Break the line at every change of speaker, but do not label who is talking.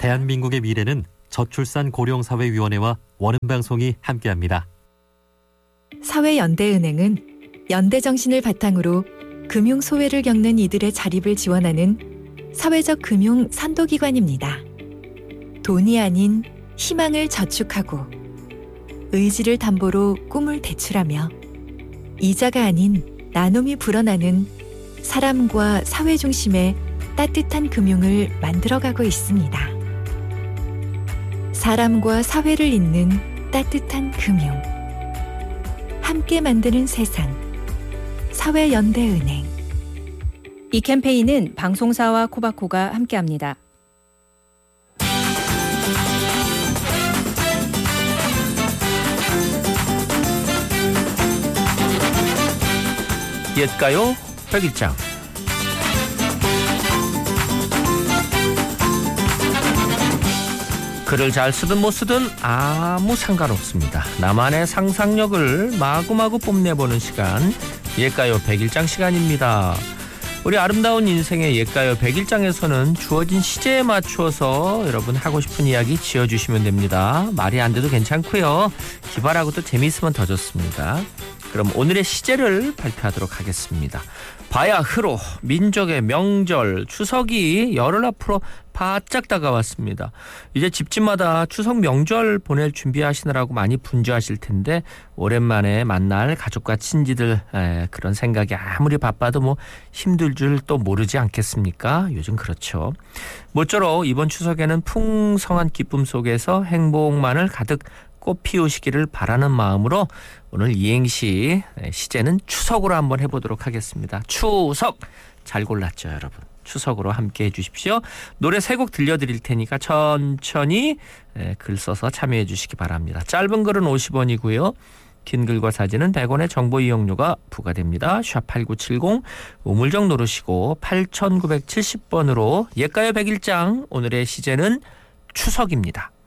대한민국의 미래는 저출산 고령사회위원회와 원음방송이 함께합니다.
사회연대은행은 연대정신을 바탕으로 금융소외를 겪는 이들의 자립을 지원하는 사회적 금융 선도기관입니다. 돈이 아닌 희망을 저축하고 의지를 담보로 꿈을 대출하며 이자가 아닌 나눔이 불어나는 사람과 사회 중심의 따뜻한 금융을 만들어가고 있습니다. 사람과 사회를 잇는 따뜻한 금융. 함께 만드는 세상. 사회연대은행.
이 캠페인은 방송사와 코바코가 함께합니다.
옛가요 백일장. 글을 잘 쓰든 못 쓰든 아무 상관없습니다. 나만의 상상력을 마구마구 뽐내보는 시간, 옛가요 백일장 시간입니다. 우리 아름다운 인생의 옛가요 백일장에서는 주어진 시제에 맞추어서 여러분 하고 싶은 이야기 지어주시면 됩니다. 말이 안 돼도 괜찮고요. 기발하고 또 재미있으면 더 좋습니다. 그럼 오늘의 시제를 발표하도록 하겠습니다. 바야흐로 민족의 명절 추석이 열흘 앞으로 바짝 다가왔습니다. 이제 집집마다 추석 명절 보낼 준비하시느라고 많이 분주하실 텐데 오랜만에 만날 가족과 친지들 그런 생각이 아무리 바빠도 뭐 힘들 줄 또 모르지 않겠습니까? 요즘 그렇죠. 모쪼록 이번 추석에는 풍성한 기쁨 속에서 행복만을 가득 꽃 피우시기를 바라는 마음으로 오늘 이행시 시제는 추석으로 한번 해보도록 하겠습니다. 추석 잘 골랐죠, 여러분? 추석으로 함께 해주십시오. 노래 3곡 들려드릴 테니까 천천히 글 써서 참여해 주시기 바랍니다. 짧은 글은 50원이고요. 긴 글과 사진은 100원의 정보 이용료가 부과됩니다. 샵8970 우물정 누르시고 8970번으로 옛가요 백일장 오늘의 시제는 추석입니다.